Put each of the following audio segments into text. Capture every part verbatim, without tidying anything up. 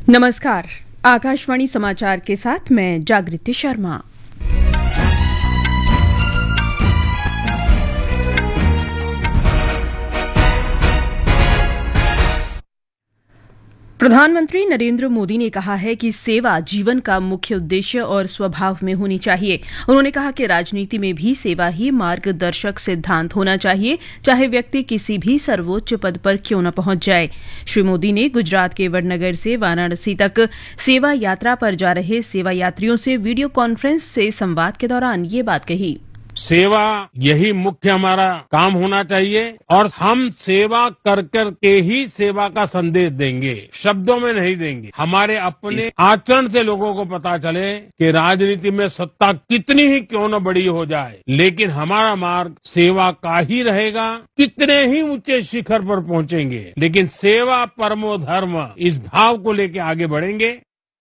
नमस्कार। आकाशवाणी समाचार के साथ मैं जागृति शर्मा। प्रधानमंत्री नरेंद्र मोदी ने कहा है कि सेवा जीवन का मुख्य उद्देश्य और स्वभाव में होनी चाहिए। उन्होंने कहा कि राजनीति में भी सेवा ही मार्गदर्शक सिद्धांत होना चाहिए, चाहे व्यक्ति किसी भी सर्वोच्च पद पर क्यों न पहुंच जाए। श्री मोदी ने गुजरात के वडनगर से वाराणसी तक सेवा यात्रा पर जा रहे सेवा यात्रियों से वीडियो कॉन्फ्रेंस से संवाद के दौरान ये बात कही। सेवा यही मुख्य हमारा काम होना चाहिए और हम सेवा कर कर के ही सेवा का संदेश देंगे, शब्दों में नहीं देंगे। हमारे अपने आचरण से लोगों को पता चले कि राजनीति में सत्ता कितनी ही क्यों न बड़ी हो जाए, लेकिन हमारा मार्ग सेवा का ही रहेगा। कितने ही ऊंचे शिखर पर पहुंचेंगे, लेकिन सेवा परमो धर्म, इस भाव को लेकर आगे बढ़ेंगे।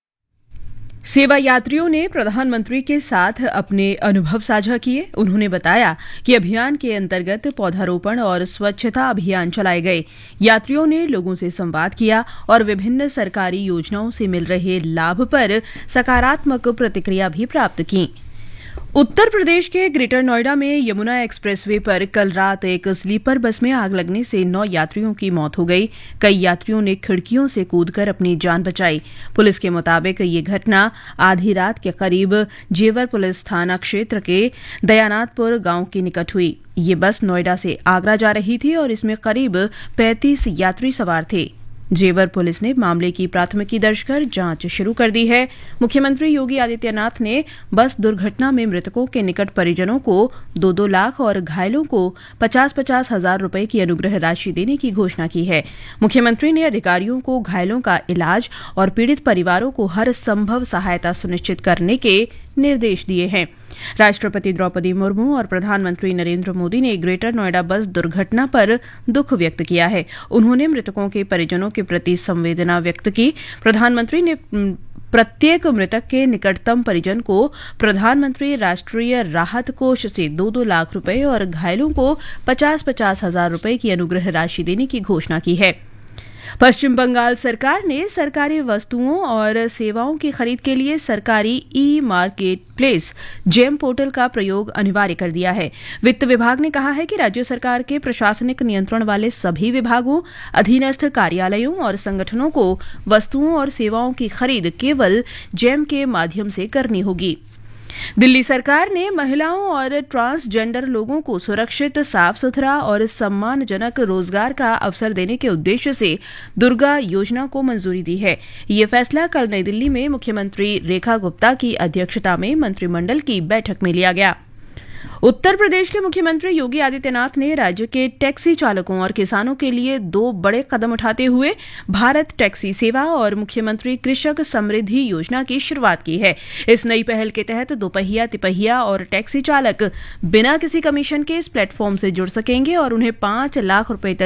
सेवा यात्रियों ने प्रधानमंत्री के साथ अपने अनुभव साझा किए। उन्होंने बताया कि अभियान के अंतर्गत पौधारोपण और स्वच्छता अभियान चलाए गए। यात्रियों ने लोगों से संवाद किया और विभिन्न सरकारी योजनाओं से मिल रहे लाभ पर सकारात्मक प्रतिक्रिया भी प्राप्त की। उत्तर प्रदेश के ग्रेटर नोएडा में यमुना एक्सप्रेसवे पर कल रात एक स्लीपर बस में आग लगने से नौ यात्रियों की मौत हो गई। कई यात्रियों ने खिड़कियों से कूदकर अपनी जान बचाई। पुलिस के मुताबिक ये घटना आधी रात के करीब जेवर पुलिस थाना क्षेत्र के दयानाथपुर गांव के निकट हुई। ये बस नोएडा से आगरा जा रही थी और इसमें करीब पैंतीस यात्री सवार थे। जेवर पुलिस ने मामले की प्राथमिकी दर्ज कर जांच शुरू कर दी है। मुख्यमंत्री योगी आदित्यनाथ ने बस दुर्घटना में मृतकों के निकट परिजनों को दो दो लाख और घायलों को पचास पचास हजार रुपए की अनुग्रह राशि देने की घोषणा की है। मुख्यमंत्री ने अधिकारियों को घायलों का इलाज और पीड़ित परिवारों को हर संभव सहायता सुनिश्चित करने के निर्देश दिए हैं। राष्ट्रपति द्रौपदी मुर्मू और प्रधानमंत्री नरेंद्र मोदी ने ग्रेटर नोएडा बस दुर्घटना पर दुख व्यक्त किया है। उन्होंने मृतकों के परिजनों के प्रति संवेदना व्यक्त की। प्रधानमंत्री ने प्रत्येक मृतक के निकटतम परिजन को प्रधानमंत्री राष्ट्रीय राहत कोष से दो दो लाख रुपए और घायलों को पचास पचास हजार रुपए की अनुग्रह राशि देने की घोषणा की है। पश्चिम बंगाल सरकार ने सरकारी वस्तुओं और सेवाओं की खरीद के लिए सरकारी ई मार्केट प्लेस जेम पोर्टल का प्रयोग अनिवार्य कर दिया है। वित्त विभाग ने कहा है कि राज्य सरकार के प्रशासनिक नियंत्रण वाले सभी विभागों, अधीनस्थ कार्यालयों और संगठनों को वस्तुओं और सेवाओं की खरीद केवल जेम के माध्यम से करनी होगी। दिल्ली सरकार ने महिलाओं और ट्रांसजेंडर लोगों को सुरक्षित, साफ सुथरा और सम्मानजनक रोजगार का अवसर देने के उद्देश्य से दुर्गा योजना को मंजूरी दी है। ये फैसला कल नई दिल्ली में मुख्यमंत्री रेखा गुप्ता की अध्यक्षता में मंत्रिमंडल की बैठक में लिया गया। उत्तर प्रदेश के मुख्यमंत्री योगी आदित्यनाथ ने राज्य के टैक्सी चालकों और किसानों के लिए दो बड़े कदम उठाते हुए भारत टैक्सी सेवा और मुख्यमंत्री कृषक समृद्धि योजना की शुरुआत की है। इस नई पहल के तहत दोपहिया, तिपहिया और टैक्सी चालक बिना किसी कमीशन के इस प्लेटफॉर्म से जुड़ सकेंगे और उन्हें पांच लाख रुपए तक